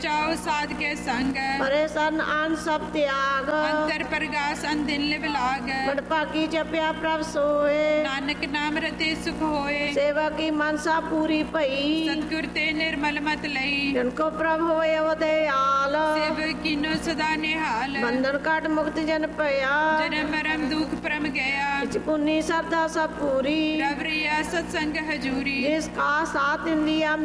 ਚਾਉ ਸਾਧ ਕੇ ਸੰਗ, ਪਰੇਸ਼ਨ ਆਨ ਸਭ ਤਿਆਗ, ਅੰਤਰ ਪ੍ਰਗਾਸ ਅੰਦਿਨ ਲਿਵ ਲਾਗ। ਬੜਭਾਗੀ ਜਪਿਆ ਪ੍ਰਭ ਸੋਏ, ਨਾਨਕ ਨਾਮ ਰਤੇ ਸੁਖ ਹੋਏ। ਸੇਵਾ ਕੀ ਮਨਸਾ ਪੂਰੀ ਭਈ, ਸਤਿਗੁਰ ਤੇ ਨਿਰਮਲ ਮਤ ਲਈ। ਜਿਨ ਕੋ ਪ੍ਰਭ ਹੋਏ ਉਦਿਆਲ, ਸੇਵ ਕੀਨੋ ਸਦਾ ਨਿਹਾਲ। ਬੰਧਨ ਕਾਟ ਮੁਕਤ ਜਨ ਭਇਆ, ਜਨਮ ਮਰਮ ਦੁਖ ਪ੍ਰਮ ਗਿਆ। ਇਚ ਪੁੰਨੀ ਸਰਦਾ ਸਭ ਪੂਰੀ, ਰਵ ਰਿਆ ਸਤਸੰਗ ਹਜੂਰੀ। ਜਿਸ ਕਾ ਸਾਥ ਇੰਦਿਆ